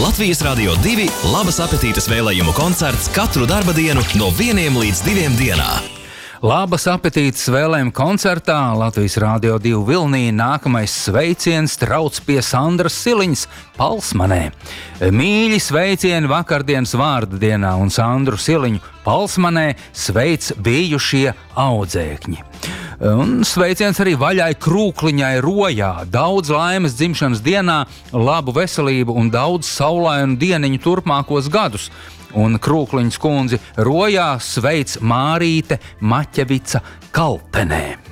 Latvijas Radio 2 labas apetītes vēlējumu koncerts katru darba dienu no 1 līdz 2 dienā. Labas apetītes vēlējumu koncertā Latvijas Radio 2 Vilnī nākamais sveiciens trauc pie Sandras Siliņas Palsmanē. Mīļi sveicieni vakardienas vārda dienā un Sandru Siliņu Palsmanē sveic bijušie audzēkņi. Un sveiciens arī Vaļai Krūkliņai Rojā. Daudz laimes dzimšanas dienā, labu veselību un daudz saulainu dieniņu turpmākos gadus. Un Krūkliņas kundzi Rojā sveic Mārīte Maķevica Kalpenē.